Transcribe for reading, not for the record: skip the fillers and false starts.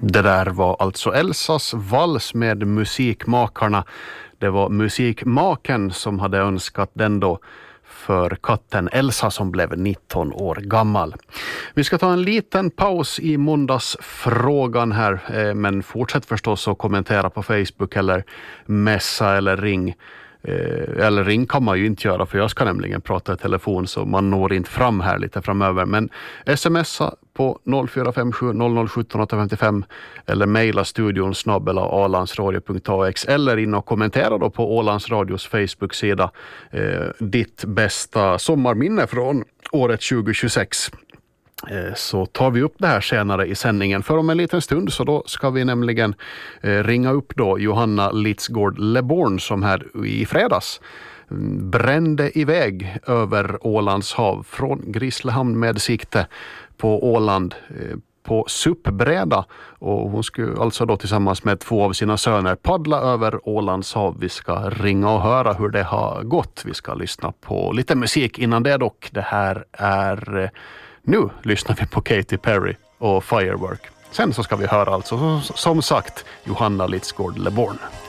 Det där var alltså Elsas vals med Musikmakarna. Det var Musikmaken som hade önskat den då för katten Elsa som blev 19 år gammal. Vi ska ta en liten paus i måndagsfrågan här, men fortsätt förstås att kommentera på Facebook eller messa eller ring. Eller ring kan man ju inte göra, för jag ska nämligen prata i telefon så man når inte fram här lite framöver. Men smsa på 0457 0017 855 eller mejla studion @alandsradio.ax eller in och kommentera då på Ålands Radios Facebook-sida ditt bästa sommarminne från året 2026. Så tar vi upp det här senare i sändningen. För om en liten stund så då ska vi nämligen ringa upp då Johanna Litzgård Leborn som här i fredags brände iväg över Ålands hav från Grisslehamn med sikte på Åland på SUP-bräda, och hon skulle alltså då tillsammans med 2 av sina söner paddla över Ålands hav. Vi ska ringa och höra hur det har gått. Vi ska lyssna på lite musik innan det dock. Det här är... Nu lyssnar vi på Katy Perry och Firework. Sen så ska vi höra alltså som sagt Johanna Litzgård Leborn.